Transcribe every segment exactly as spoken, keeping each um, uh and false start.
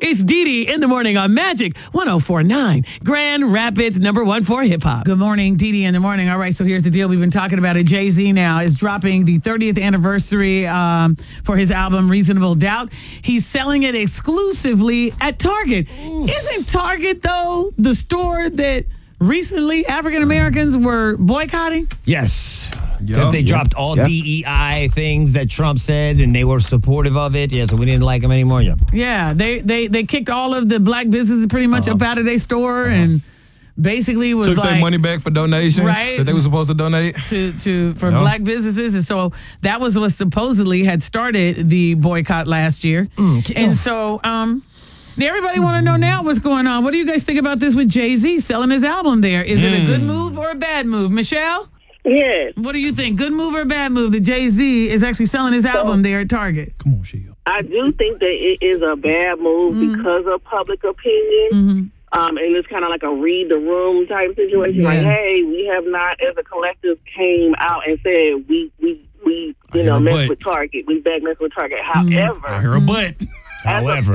It's Dee Dee in the morning on Magic one oh four point nine, Grand Rapids, number one for hip hop. Good morning, Dee Dee in the morning. All right, so here's the deal. We've been talking about it. Jay-Z now is dropping the thirtieth anniversary um, for his album Reasonable Doubt. He's selling it exclusively at Target. Ooh. Isn't Target, though, the store that recently African Americans were boycotting? Yes. Yep. They Yep. dropped all Yep. D E I things that Trump said, and they were supportive of it. Yeah, so we didn't like them anymore. Yeah. Yeah, they they they kicked all of the black businesses pretty much Uh-huh. up out of their store Uh-huh. and basically was Took like their money back for donations Right. that they were supposed to donate. to to for Yeah. black businesses, and so that was what supposedly had started the boycott last year. Mm, and so um everybody want to know now what's going on. What do you guys think about this with Jay-Z selling his album there? Is it a good move or a bad move? Michelle? Yes. What do you think? Good move or bad move that Jay-Z is actually selling his album there at Target? Come on, Sheila. I do think that it is a bad move Mm-hmm. because of public opinion. Mm-hmm. Um, and it's kind of like a read the room type situation. Yeah. Like, hey, we have not, as a collective, came out and said we, we, we I you hear know, a mess butt. with Target. We back mess with Target. Mm-hmm. However, I hear a butt. However,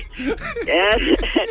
as,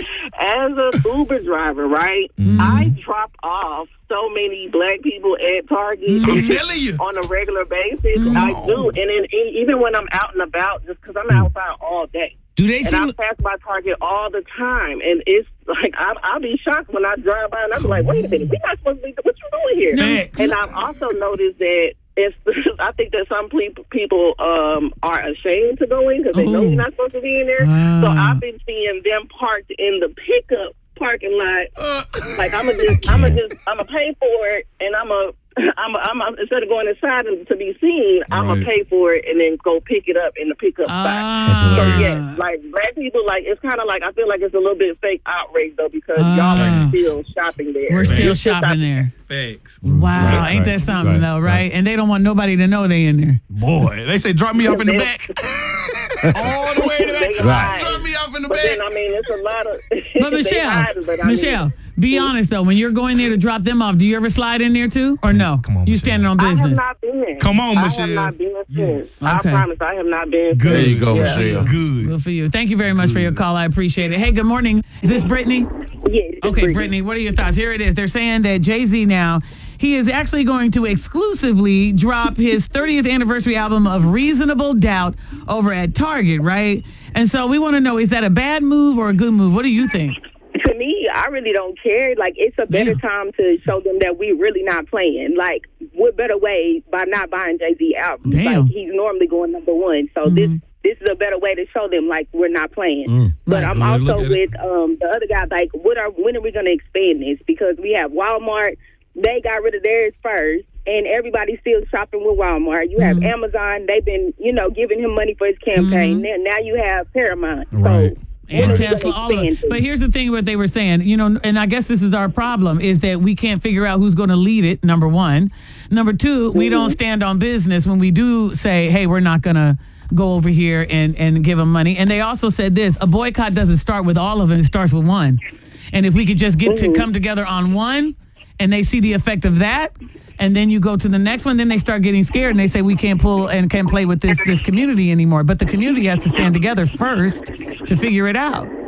as a Uber driver, right, Mm-hmm. I drop off so many black people at Target I'm telling you. on a regular basis. Come I on. do. And then e- even when I'm out and about, just because I'm outside all day. do they And seem? I pass by Target all the time. And it's like, I, I'll be shocked when I drive by and I'm like, wait a minute, we're not supposed to be, what you doing here? Facts. And I've also noticed that it's, I think that some pe- people um, are ashamed to go in because they know Ooh. you're not supposed to be in there. Ah. So I've been seeing them parked in the pickup parking lot. Uh, Like I'm gonna just, I'm gonna just, I'm gonna pay for it, and I'm a, I'm a, I'm a, instead of going inside and to be seen, I'm gonna Right. pay for it and then go pick it up in the pickup spot. That's Ah. So hilarious. yeah, like black people, like it's kind of like I feel like it's a little bit fake outrage though because Ah. y'all are still shopping there. We're still You're shopping there. Facts. Wow, Right, ain't right, that something right, though, right? right. And they don't want nobody to know they in there. Boy, they say drop me off in the back. All the way to the They back. hide. Drop me off in the But then back. I mean, it's a lot of. But they Michelle, hide, but I mean- Michelle, be honest though. When you're going there to drop them off, do you ever slide in there too, or no? Come on, you Michelle. standing on I have business. not been. Come on, I Michelle. have not been Yes. since. I Okay. promise I have not been. Good. since. There you go, Yeah. Michelle. Good. Good for you. Thank you very much for your call. I appreciate it. Hey, good morning. Is this Brittany? Yeah, it's Okay, pretty. Brittany, what are your thoughts? Here it is. They're saying that Jay-Z now, he is actually going to exclusively drop his thirtieth anniversary album of Reasonable Doubt over at Target, right? And so we want to know, is that a bad move or a good move? What do you think? To me, I really don't care. Like, it's a better Yeah. time to show them that we're really not playing. Like, what better way by not buying Jay-Z albums? Damn. Like, he's normally going number one. So this this is a better way to show them, like, we're not playing. But I'm good way to look also at with um, the other guy, like, what are when are we going to expand this? Because we have Walmart. They got rid of theirs first. And everybody's still shopping with Walmart. You have Amazon. They've been, you know, giving him money for his campaign. Then Now you have Paramount. Right. So And when are we Tesla, gonna all of expand it. to? But here's the thing: what they were saying, you know, and I guess this is our problem is that we can't figure out who's going to lead it. Number one, number two, we don't stand on business when we do say, "Hey, we're not going to go over here and and give them money." And they also said this: a boycott doesn't start with all of it; it starts with one. And if we could just get to come together on one, and they see the effect of that. And then you go to the next one, then they start getting scared and they say we can't pull and can't play with this this community anymore. But the community has to stand together first to figure it out.